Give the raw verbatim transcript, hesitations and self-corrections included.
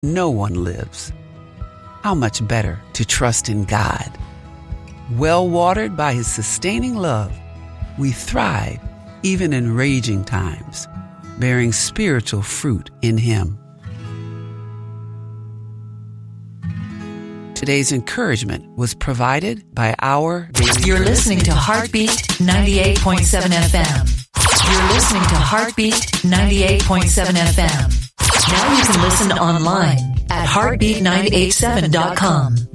no one lives. How much better to trust in God? Well watered by His sustaining love, we thrive even in raging times, bearing spiritual fruit in Him. Today's encouragement was provided by our... You're listening to Heartbeat ninety-eight point seven F M. You're listening to Heartbeat ninety-eight point seven F M. Now you can listen online at heartbeat nine eight seven dot com.